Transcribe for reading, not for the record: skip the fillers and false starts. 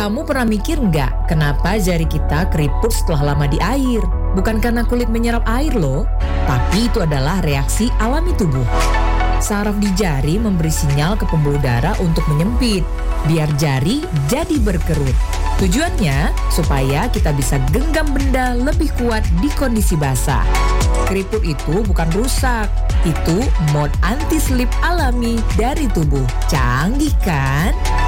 Kamu pernah mikir nggak kenapa jari kita keriput setelah lama di air? Bukan karena kulit menyerap air loh, tapi itu adalah reaksi alami tubuh. Saraf di jari memberi sinyal ke pembuluh darah untuk menyempit, biar jari jadi berkerut. Tujuannya supaya kita bisa genggam benda lebih kuat di kondisi basah. Keriput itu bukan rusak, itu mode anti-slip alami dari tubuh. Canggih kan?